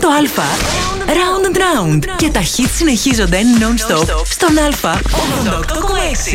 στο Α. Round and round. Και τα hits συνεχίζονται non-stop στον Α. 88,6.